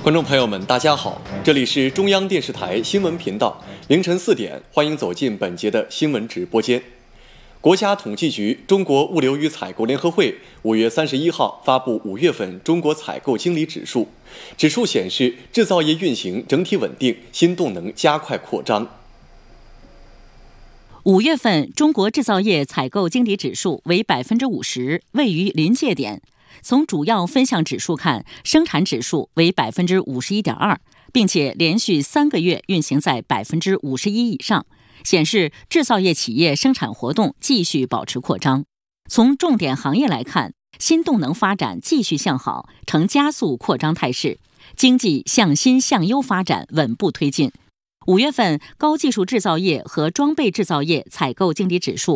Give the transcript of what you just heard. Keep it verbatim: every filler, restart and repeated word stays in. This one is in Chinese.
观众朋友们，大家好，这里是中央电视台新闻频道，凌晨四点，欢迎走进本节的新闻直播间。国家统计局中国物流与采购联合会五月三十一号发布五月份中国采购经理指数，指数显示制造业运行整体稳定，新动能加快扩张。 五月份中国制造业采购经理指数为百分之五十，位于临界点。从主要分项指数看，生产指数为百分之五十一点二，并且连续三个月运行在百分之五十一以上，显示制造业企业生产活动继续保持扩张。从重点行业来看，新动能发展继续向好，呈加速扩张态势，经济向新向优发展稳步推进。五月份高技术制造业和装备制造业采购经理指数